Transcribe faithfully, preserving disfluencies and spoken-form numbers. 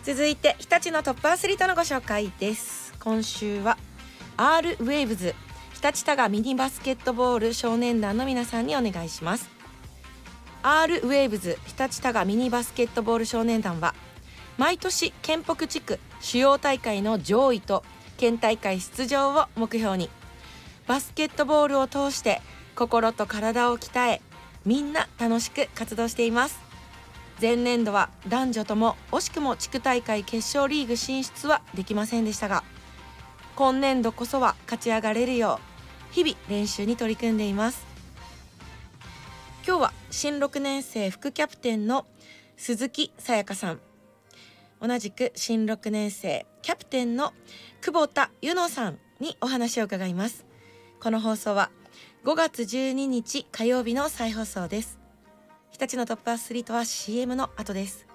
続いて日立のトップアスリートのご紹介です。今週は R ウェーブズ日立多賀ミニバスケットボール少年団の皆さんにお願いします。 R ウェーブズ日立多賀ミニバスケットボール少年団は毎年県北地区主要大会の上位と県大会出場を目標にバスケットボールを通して心と体を鍛え、みんな楽しく活動しています。前年度は男女とも惜しくも地区大会決勝リーグ進出はできませんでしたが、今年度こそは勝ち上がれるよう日々練習に取り組んでいます。今日は新ろくねん生副キャプテンの鈴木さやかさん、同じく新ろくねん生キャプテンの久保田ゆのさんにお話を伺います。この放送はごがつじゅうににち火曜日の再放送です。日立のトップアスリートは シーエム の後です。